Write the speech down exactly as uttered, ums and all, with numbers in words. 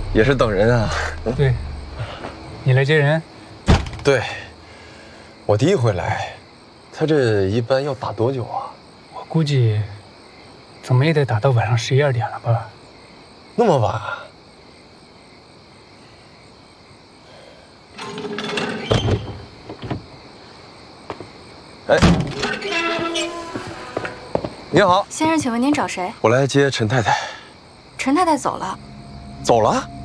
也是等人啊。 对，你来接人？ 对，我第一回来，他这一般要打多久啊？ 我估计，怎么也得打到晚上十一二点了吧？ 那么晚啊？哎，你好， 先生，请问您找谁？ 我来接陈太太。 陈太太走了。 走了？